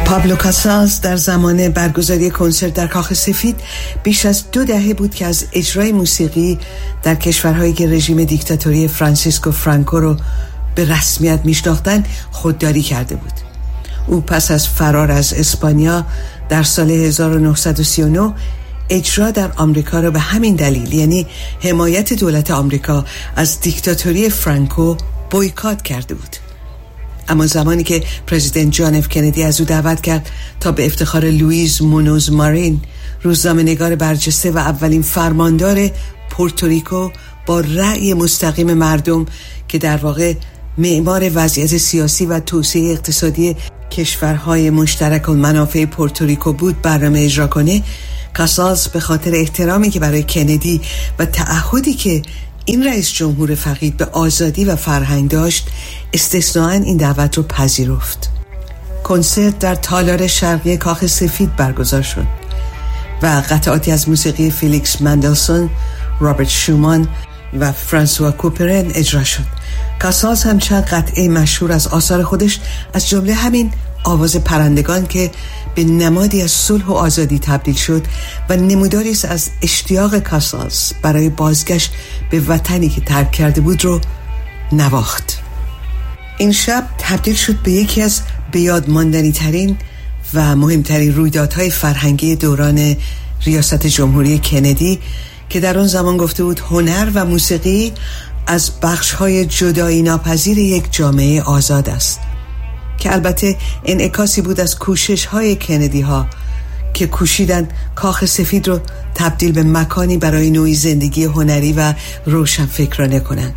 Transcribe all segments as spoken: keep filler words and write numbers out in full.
پابلو کاسالز در زمان برگزاری کنسرت در کاخ سفید بیش از دو دهه بود که از اجرای موسیقی در کشورهایی که رژیم دیکتاتوری فرانسیسکو فرانکو رو به رسمیت میشناختند خودداری کرده بود. او پس از فرار از اسپانیا در سال هزار و نهصد و سی و نه اجرا در آمریکا را به همین دلیل، یعنی حمایت دولت آمریکا از دیکتاتوری فرانکو، بویکات کرده بود. اما زمانی که پرزیدنت جان اف کندی از او دعوت کرد تا به افتخار لوئیز مونوز مارین، روزنامه‌نگار برجسته و اولین فرماندار پورتوریکو، با رأی مستقیم مردم که در واقع معمار وضعیت سیاسی و توسعه اقتصادی کشورهای مشترک المنافع پورتوریکو بود، برنامه اجرا کنه، کاسالز به خاطر احترامی که برای کندی و تعهدی که این رئیس جمهور فقید به آزادی و فرهنگ داشت، استثناءً این دعوت رو پذیرفت. کنسرت در تالار شرقی کاخ سفید برگزار شد و قطعاتی از موسیقی فیلیکس مندلسون، رابرت شومان و فرانسوا کوپرن اجرا شد. کاسالز هم چند قطعه مشهور از آثار خودش، از جمله همین آواز پرندگان که به نمادی از صلح و آزادی تبدیل شد و نموداری است از اشتیاق کاسالز برای بازگشت به وطنی که ترک کرده بود رو نواخت. این شب تبدیل شد به یکی از بیاد ماندنی ترین و مهمترین رویدادهای فرهنگی دوران ریاست جمهوری کندی که در اون زمان گفته بود هنر و موسیقی از بخش‌های جدایی ناپذیر یک جامعه آزاد است، که البته انعکاسی بود از کوشش‌های کندی ها که کوشیدن کاخ سفید رو تبدیل به مکانی برای نوعی زندگی هنری و روشنفکرانه کنن.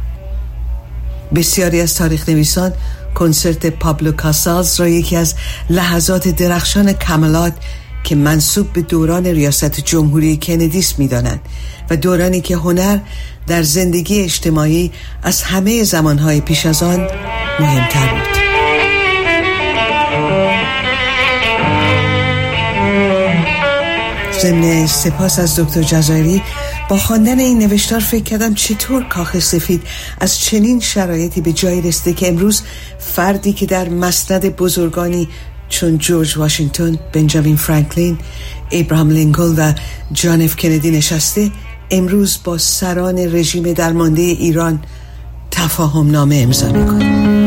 بسیاری از تاریخ نویسان کنسرت پابلو کاسالز را یکی از لحظات درخشان کمالات که منسوب به دوران ریاست جمهوری کندی است می‌دانند و دورانی که هنر در زندگی اجتماعی از همه زمانهای پیش از آن مهمتر بود. ضمن سپاس از دکتر جزایری، با خواندن این نوشتار فکر کردم چطور کاخ سفید از چنین شرایطی به جایی رسیده که امروز فردی که در مسند بزرگانی چون جورج واشنگتن، بنجامین فرانکلین، ابراهام لینکلن و جان اف کندی نشسته، امروز با سران رژیم درمانده ایران تفاهم نامه امضا می‌کنه.